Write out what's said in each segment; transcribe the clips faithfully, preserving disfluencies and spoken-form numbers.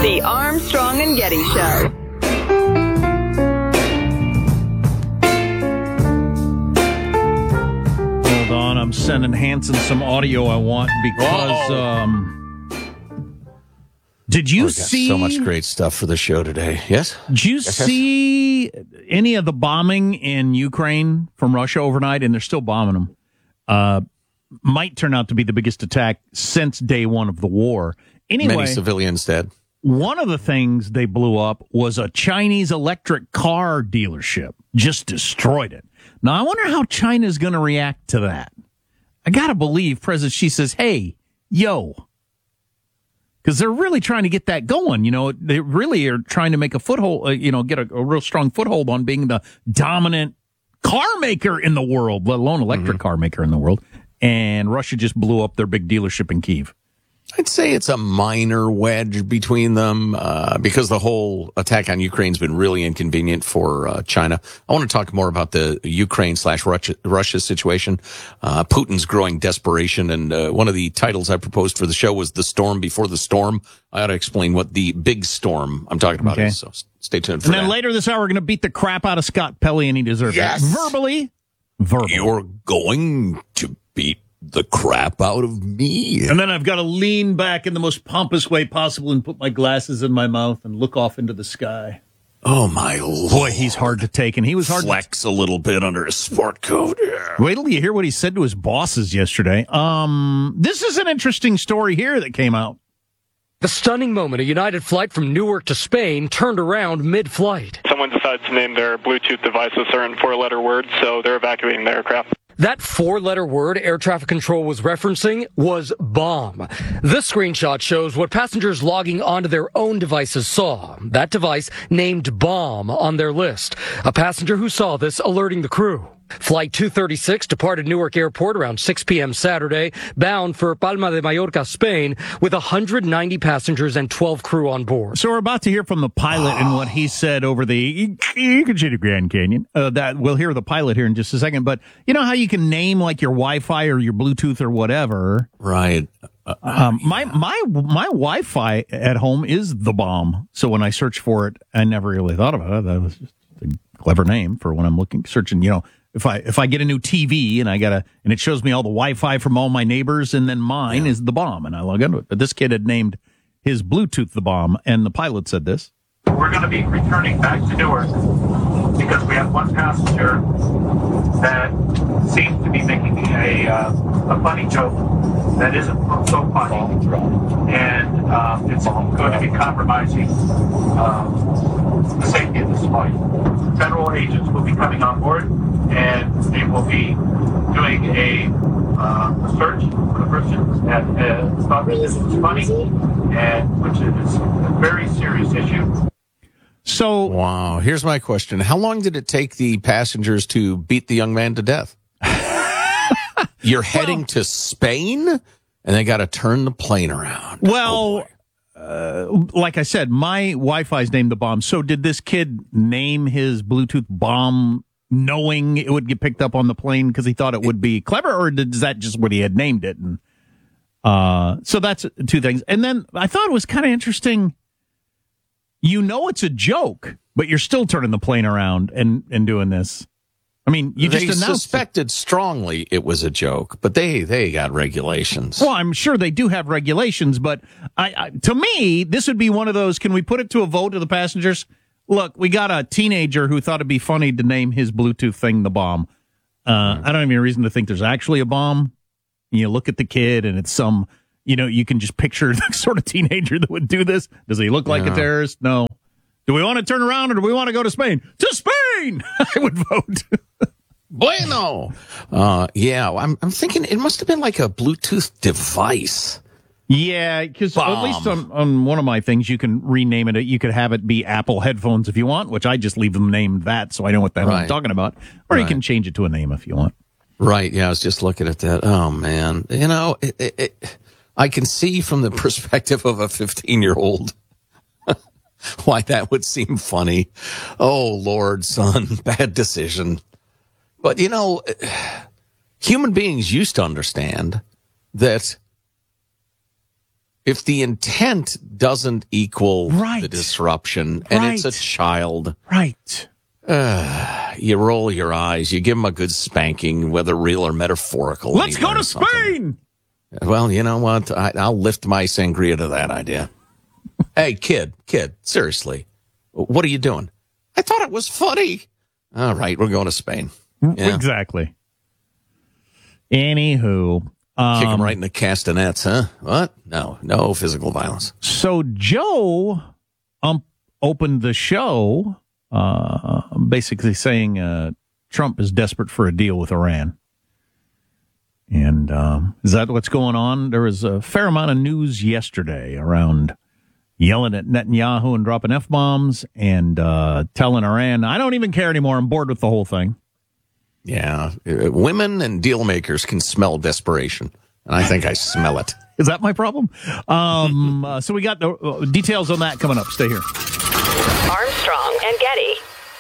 The Armstrong and Getty Show. Hold on, I'm sending Hanson some audio I want because, um... Did you oh, see... so much great stuff for the show today. Yes? Did you yes, see yes. any of the bombing in Ukraine from Russia overnight? And they're still bombing them. Uh, might turn out to be the biggest attack since day one of the war. Anyway, many civilians dead. One of the things they blew up was a Chinese electric car dealership. Just destroyed it. Now, I wonder how China's going to react to that. I got to believe President Xi says, hey, yo... Because they're really trying to get that going. You know, they really are trying to make a foothold, uh, you know, get a, a real strong foothold on being the dominant car maker in the world, let alone electric mm-hmm. car maker in the world. And Russia just blew up their big dealership in Kyiv. I'd say it's a minor wedge between them uh, because the whole attack on Ukraine's been really inconvenient for uh, China. I want to talk more about the Ukraine slash Russia situation, uh, Putin's growing desperation. And uh, one of the titles I proposed for the show was The Storm Before the Storm. I ought to explain what the big storm I'm talking about okay. is. So stay tuned for and that. And then later this hour, we're going to beat the crap out of Scott Pelley, and he deserves yes. it. Verbally. Verbally. You're going to beat the crap out of me. And then I've got to lean back in the most pompous way possible and put my glasses in my mouth and look off into the sky. Oh, my Lord. Boy, he's hard to take, and he was hard Flex to... a little bit under his sport coat. Yeah. Wait till you hear what he said to his bosses yesterday. Um, this is an interesting story here that came out. The stunning moment, a United flight from Newark to Spain turned around mid-flight. Someone decided to name their Bluetooth device a certain four-letter word, so they're evacuating the aircraft. That four-letter word air traffic control was referencing was bomb. This screenshot shows what passengers logging onto their own devices saw. That device named bomb on their list. A passenger who saw this alerting the crew. Flight two thirty-six departed Newark Airport around six p.m. Saturday, bound for Palma de Mallorca, Spain, with one hundred ninety passengers and twelve crew on board. So we're about to hear from the pilot and what he said over the, you can see the Grand Canyon. Uh, that we'll hear the pilot here in just a second. But you know how you can name like your Wi-Fi or your Bluetooth or whatever? Right. Uh, um, my my my Wi-Fi at home is the bomb. So when I search for it, I never really thought about it. That was just a clever name for when I'm looking, searching, you know. If I if I get a new T V and I gotta and it shows me all the Wi-Fi from all my neighbors and then mine yeah. is the bomb and I log into it. But this kid had named his Bluetooth the bomb, and the pilot said this. We're going to be returning back to Newark because we have one passenger that seems to be making a uh, a funny joke that isn't so funny, and um, it's going to be compromising um, the safety of this flight. Federal agents will be coming on board, and they will be doing a, uh, a search for the person that uh, thought this was funny, and which is a very serious issue. So, wow. Here's my question. How long did it take the passengers to beat the young man to death? You're heading well, to Spain, and they got to turn the plane around. Well, oh uh, like I said, my Wi-Fi is named the bomb. So did this kid name his Bluetooth bomb knowing it would get picked up on the plane because he thought it would be clever, or is that just what he had named it? And uh, so that's two things. And then I thought it was kind of interesting. You know it's a joke, but you're still turning the plane around and, and doing this. I mean, you they just announced suspected it. strongly it was a joke, but they, they got regulations. Well, I'm sure they do have regulations, but I, I to me, this would be one of those, can we put it to a vote of the passengers? Look, we got a teenager who thought it'd be funny to name his Bluetooth thing the bomb. Uh, mm-hmm. I don't have any reason to think there's actually a bomb. You look at the kid and it's some... You know, you can just picture the sort of teenager that would do this. Does he look like yeah. a terrorist? No. Do we want to turn around or do we want to go to Spain? To Spain! I would vote. Bueno. Uh, yeah, I'm, I'm thinking it must have been like a Bluetooth device. Yeah, because at least on, on one of my things, you can rename it. You could have it be Apple headphones if you want, which I just leave them named that so I know what the hell right. I'm talking about. Or right. you can change it to a name if you want. Right, yeah, I was just looking at that. Oh, man. You know, it... it, it I can see from the perspective of a fifteen-year-old why that would seem funny. Oh, Lord, son, bad decision. But, you know, human beings used to understand that If the intent doesn't equal Right. the disruption, and Right. it's a child, Right. uh, you roll your eyes, you give them a good spanking, whether real or metaphorical. Let's and you go learn to something. Spain. Well, you know what? I, I'll lift my sangria to that idea. Hey, kid, kid, seriously, what are you doing? I thought it was funny. All right, we're going to Spain. Yeah. Exactly. Anywho. Um, Kick him right in the castanets, huh? What? No, no physical violence. So Joe um, opened the show uh, basically saying uh, Trump is desperate for a deal with Iran. And um, is that what's going on? There was a fair amount of news yesterday around yelling at Netanyahu and dropping F-bombs and uh, telling Iran, I don't even care anymore. I'm bored with the whole thing. Yeah, uh, women and deal makers can smell desperation, and I think I smell it. Is that my problem? Um, uh, so we got the uh, details on that coming up. Stay here. Armstrong and Getty.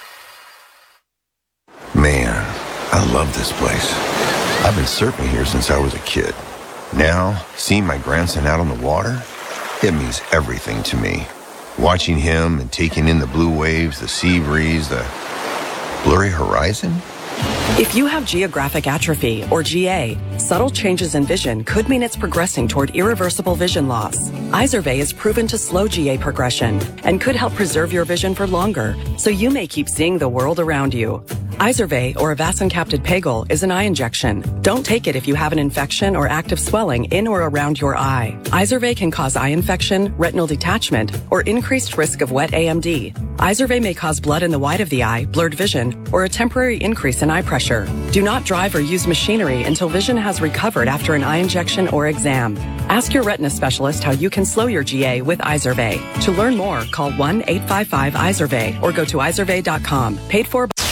Man, I love this place. I've been surfing here since I was a kid. Now, seeing my grandson out on the water, it means everything to me. Watching him and taking in the blue waves, the sea breeze, the blurry horizon. If you have geographic atrophy, or G A, subtle changes in vision could mean it's progressing toward irreversible vision loss. Izervay is proven to slow G A progression and could help preserve your vision for longer, so you may keep seeing the world around you. Izervay, or avacincaptad pegol, is an eye injection. Don't take it if you have an infection or active swelling in or around your eye. Izervay can cause eye infection, retinal detachment, or increased risk of wet A M D. Izervay may cause blood in the white of the eye, blurred vision, or a temporary increase in eye pressure. Do not drive or use machinery until vision has recovered after an eye injection or exam. Ask your retina specialist how you can slow your G A with Izervay. To learn more, call one eight five five Izervay or go to izervay dot com. Paid for by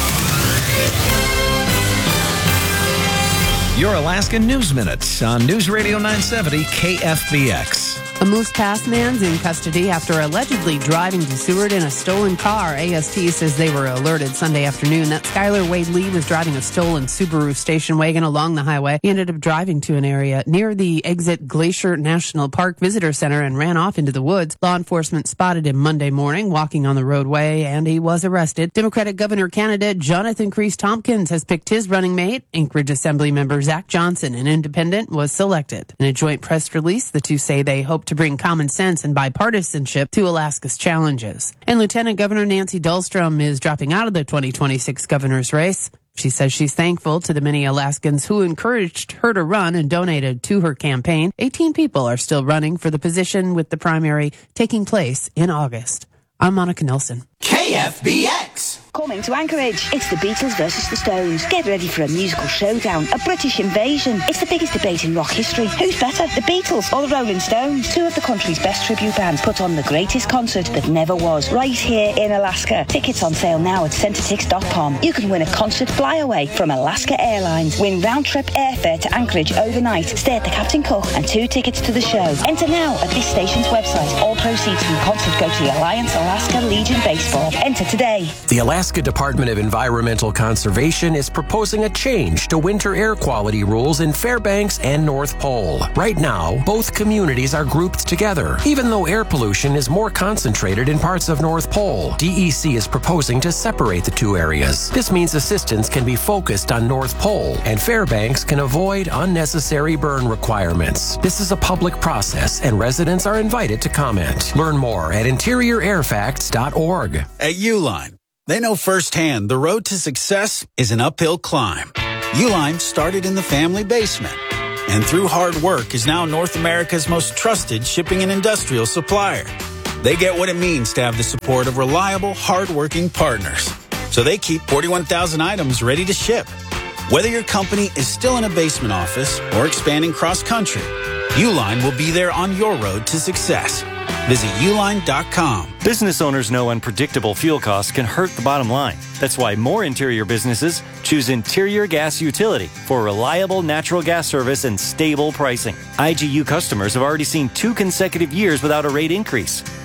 Your Alaska News Minute on News Radio nine seventy K F B X. A Moose Pass man's in custody after allegedly driving to Seward in a stolen car. A S T says they were alerted Sunday afternoon that Skylar Wade Lee was driving a stolen Subaru station wagon along the highway. He ended up driving to an area near the Exit Glacier National Park Visitor Center and ran off into the woods. Law enforcement spotted him Monday morning walking on the roadway, and he was arrested. Democratic governor candidate Jonathan Creese Tompkins has picked his running mate. Anchorage Assembly member Zach Johnson, an independent, was selected. In a joint press release, the two say they hope to bring common sense and bipartisanship to Alaska's challenges. And Lieutenant Governor Nancy Dahlstrom is dropping out of the twenty twenty-six governor's race. She says she's thankful to the many Alaskans who encouraged her to run and donated to her campaign. eighteen people are still running for the position, with the primary taking place in August. I'm Monica Nelson. K F B X. Coming to Anchorage, it's the Beatles versus the Stones. Get ready for a musical showdown, a British invasion. It's the biggest debate in rock history. Who's better, the Beatles or the Rolling Stones? Two of the country's best tribute bands put on the greatest concert that never was, right here in Alaska. Tickets on sale now at centretix dot com. You can win a concert flyaway from Alaska Airlines. Win round-trip airfare to Anchorage overnight. Stay at the Captain Cook and two tickets to the show. Enter now at this station's website. All proceeds from concert go to the Alliance Alaska Legion Baseball. Enter today. The Alaska Department of Environmental Conservation is proposing a change to winter air quality rules in Fairbanks and North Pole. Right now, both communities are grouped together. Even though air pollution is more concentrated in parts of North Pole, D E C is proposing to separate the two areas. This means assistance can be focused on North Pole, and Fairbanks can avoid unnecessary burn requirements. This is a public process, and residents are invited to comment. Learn more at interior air facts dot org. At Uline, they know firsthand the road to success is an uphill climb. Uline started in the family basement, and through hard work is now North America's most trusted shipping and industrial supplier. They get what it means to have the support of reliable, hard-working partners, so they keep forty-one thousand items ready to ship. Whether your company is still in a basement office or expanding cross-country, Uline will be there on your road to success. Visit uline dot com. Business owners know unpredictable fuel costs can hurt the bottom line. That's why more interior businesses choose Interior Gas Utility for reliable natural gas service and stable pricing. I G U customers have already seen two consecutive years without a rate increase.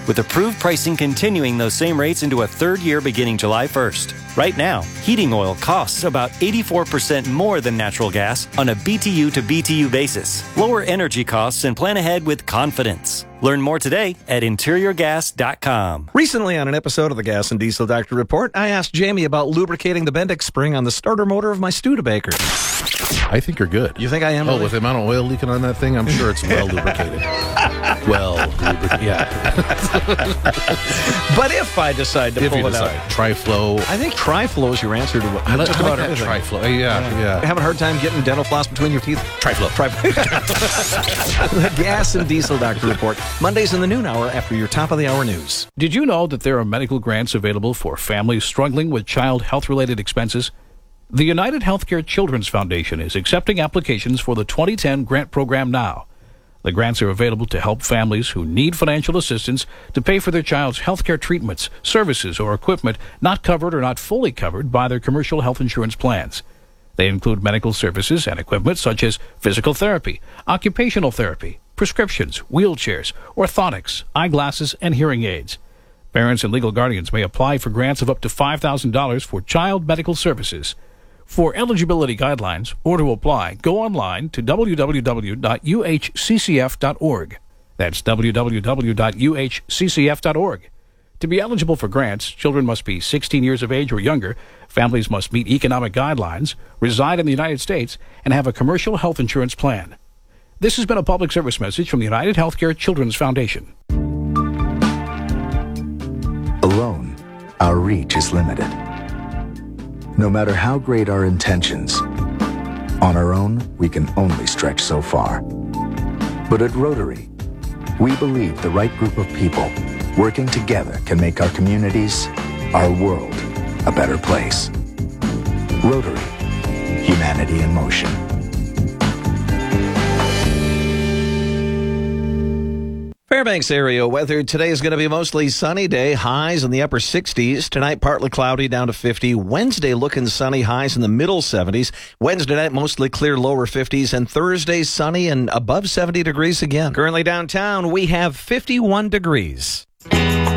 with approved pricing continuing those same rates into a third year beginning July first. Right now, heating oil costs about eighty-four percent more than natural gas on a B T U to B T U basis. Lower energy costs and plan ahead with confidence. Learn more today at interior gas dot com. Recently on an episode of the Gas and Diesel Doctor Report, I asked Jamie about lubricating the Bendix spring on the starter motor of my Studebaker. I think you're good. You think I am? Oh, really? with the amount of oil leaking on that thing, I'm sure it's well lubricated. well, lubricated, yeah. But if I decide to if pull you it decide, out, Triflow. I think Triflow is your answer to what, I like, just I about like that everything. Triflow. Yeah, yeah. yeah. Having a hard time getting dental floss between your teeth? Triflow. Triflow. The Gas and Diesel Doctor Report, Mondays in the noon hour after your top of the hour news. Did you know that there are medical grants available for families struggling with child health-related expenses? The United Healthcare Children's Foundation is accepting applications for the twenty ten grant program now. The grants are available to help families who need financial assistance to pay for their child's healthcare treatments, services, or equipment not covered or not fully covered by their commercial health insurance plans. They include medical services and equipment such as physical therapy, occupational therapy, prescriptions, wheelchairs, orthotics, eyeglasses, and hearing aids. Parents and legal guardians may apply for grants of up to five thousand dollars for child medical services. For eligibility guidelines or to apply, go online to w w w dot u h c c f dot org. That's w w w dot u h c c f dot org. To be eligible for grants, children must be sixteen years of age or younger, families must meet economic guidelines, reside in the United States, and have a commercial health insurance plan. This has been a public service message from the United Healthcare Children's Foundation. Alone, our reach is limited. No matter how great our intentions, on our own, we can only stretch so far. But at Rotary, we believe the right group of people working together can make our communities, our world, a better place. Rotary, humanity in motion. Fairbanks area weather today is going to be mostly sunny day, highs in the upper sixties. Tonight, partly cloudy, down to fifty. Wednesday, looking sunny, highs in the middle seventies. Wednesday night, mostly clear, lower fifties. And Thursday, sunny and above seventy degrees again. Currently downtown, we have fifty-one degrees.